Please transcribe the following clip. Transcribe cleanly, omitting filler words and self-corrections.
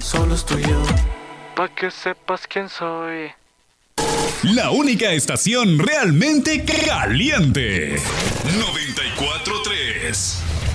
solo estoy yo. Pa' que sepas quién soy. La única estación realmente caliente. 94.3